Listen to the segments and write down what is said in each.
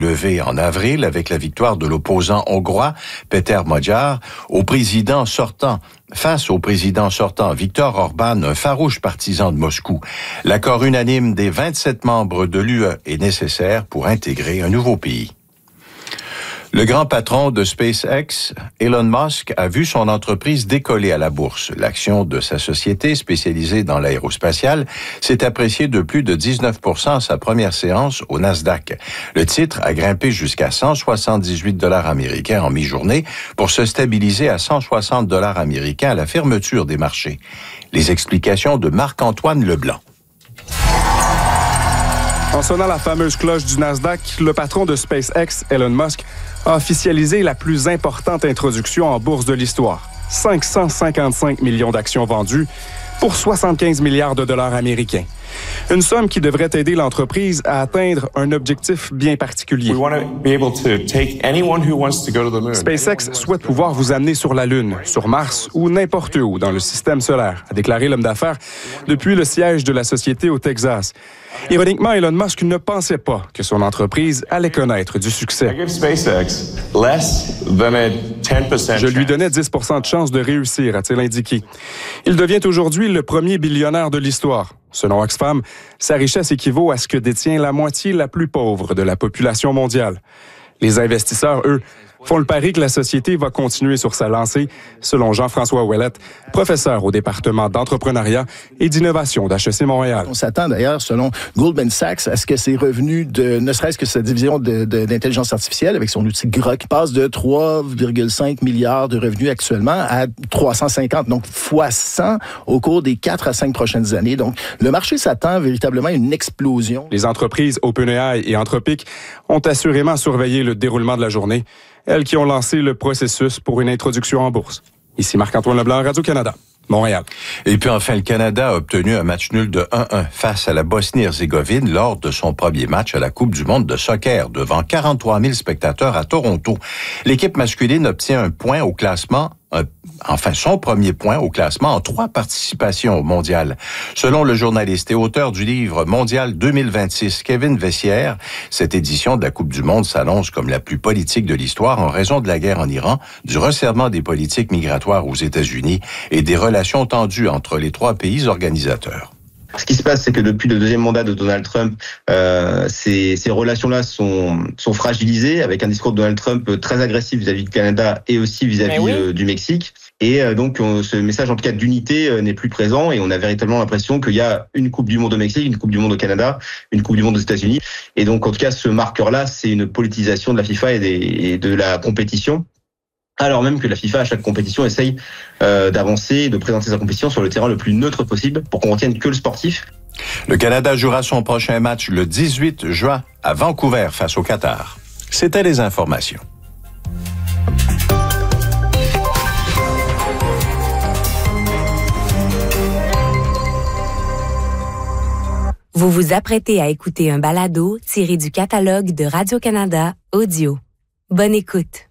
levé en avril avec la victoire de l'opposant hongrois Péter Magyar face au président sortant Viktor Orban, un farouche partisan de Moscou. L'accord unanime des 27 membres de l'UE est nécessaire pour intégrer un nouveau pays. Le grand patron de SpaceX, Elon Musk, a vu son entreprise décoller à la bourse. L'action de sa société, spécialisée dans l'aérospatiale, s'est appréciée de plus de 19% à sa première séance au Nasdaq. Le titre a grimpé jusqu'à 178 $ américains en mi-journée pour se stabiliser à 160 $ américains à la fermeture des marchés. Les explications de Marc-Antoine Leblanc. En sonnant la fameuse cloche du Nasdaq, le patron de SpaceX, Elon Musk, a officialisé la plus importante introduction en bourse de l'histoire. 555 millions d'actions vendues pour 75 milliards de dollars américains. Une somme qui devrait aider l'entreprise à atteindre un objectif bien particulier. SpaceX souhaite pouvoir vous amener sur la Lune, sur Mars ou n'importe où dans le système solaire, a déclaré l'homme d'affaires depuis le siège de la société au Texas. Ironiquement, Elon Musk ne pensait pas que son entreprise allait connaître du succès. Je lui donnais 10% de chance de réussir, a-t-il indiqué. Il devient aujourd'hui le premier billionnaire de l'histoire. Selon Oxfam, sa richesse équivaut à ce que détient la moitié la plus pauvre de la population mondiale. Les investisseurs, eux, font le pari que la société va continuer sur sa lancée, selon Jean-François Ouellette, professeur au département d'entrepreneuriat et d'innovation d'HEC Montréal. On s'attend d'ailleurs, selon Goldman Sachs, à ce que ses revenus ne serait-ce que sa division d'intelligence artificielle avec son outil Grok passe de 3,5 milliards de revenus actuellement à 350, donc fois 100 au cours des 4 à 5 prochaines années. Donc, le marché s'attend véritablement à une explosion. Les entreprises OpenAI et Anthropic ont assurément surveillé le déroulement de la journée. Elles qui ont lancé le processus pour une introduction en bourse. Ici Marc-Antoine Leblanc, Radio-Canada, Montréal. Et puis enfin, le Canada a obtenu un match nul de 1-1 face à la Bosnie-Herzégovine lors de son premier match à la Coupe du monde de soccer devant 43 000 spectateurs à Toronto. L'équipe masculine obtient son premier point au classement en 3 participations mondiales. Selon le journaliste et auteur du livre Mondial 2026, Kevin Vessière, cette édition de la Coupe du monde s'annonce comme la plus politique de l'histoire en raison de la guerre en Iran, du resserrement des politiques migratoires aux États-Unis et des relations tendues entre les 3 pays organisateurs. Ce qui se passe, c'est que depuis le deuxième mandat de Donald Trump, ces relations-là sont fragilisées avec un discours de Donald Trump très agressif vis-à-vis du Canada et aussi vis-à-vis du Mexique. Et donc, ce message, en tout cas, d'unité n'est plus présent et on a véritablement l'impression qu'il y a une Coupe du Monde au Mexique, une Coupe du Monde au Canada, une Coupe du Monde aux États-Unis. Et donc, en tout cas, ce marqueur-là, c'est une politisation de la FIFA et de la compétition. Alors même que la FIFA, à chaque compétition, essaye d'avancer, de présenter sa compétition sur le terrain le plus neutre possible pour qu'on retienne que le sportif. Le Canada jouera son prochain match le 18 juin à Vancouver face au Qatar. C'était les informations. Vous vous apprêtez à écouter un balado tiré du catalogue de Radio-Canada Audio. Bonne écoute.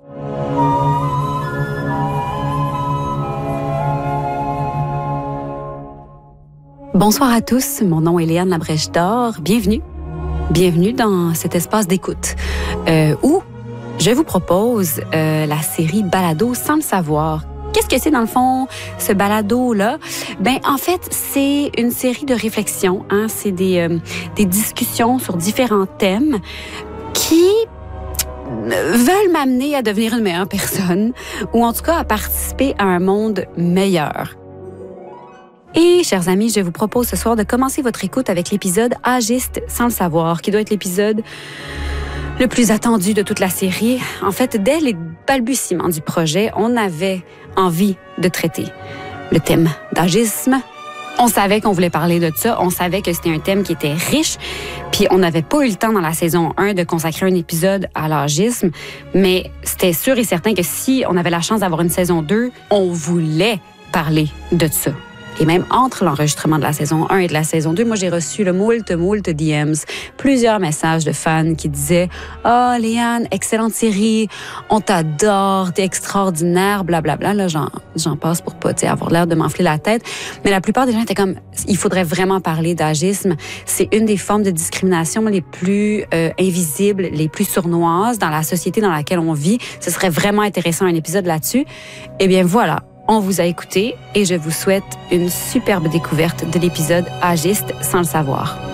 Bonsoir à tous, mon nom est Léane Labrèche-Dor. Bienvenue dans cet espace d'écoute où je vous propose la série Balado sans le savoir. Qu'est-ce que c'est dans le fond, ce balado-là? En fait, c'est une série de réflexions. C'est des discussions sur différents thèmes qui veulent m'amener à devenir une meilleure personne ou en tout cas à participer à un monde meilleur. Et, chers amis, je vous propose ce soir de commencer votre écoute avec l'épisode Agiste sans le savoir, qui doit être l'épisode le plus attendu de toute la série. En fait, dès les balbutiements du projet, on avait envie de traiter le thème d'agisme. On savait qu'on voulait parler de ça, on savait que c'était un thème qui était riche, puis on n'avait pas eu le temps dans la saison 1 de consacrer un épisode à l'agisme, mais c'était sûr et certain que si on avait la chance d'avoir une saison 2, on voulait parler de ça. Et même entre l'enregistrement de la saison 1 et de la saison 2, moi, j'ai reçu le moult DMs, plusieurs messages de fans qui disaient « Ah, oh, Léane, excellente série, on t'adore, t'es extraordinaire, blablabla. » Là, j'en passe pour pas avoir l'air de m'enfler la tête. Mais la plupart des gens étaient comme « Il faudrait vraiment parler d'agisme. C'est une des formes de discrimination les plus invisibles, les plus sournoises dans la société dans laquelle on vit. Ce serait vraiment intéressant un épisode là-dessus. » Eh bien, voilà. On vous a écouté et je vous souhaite une superbe découverte de l'épisode Agiste sans le savoir.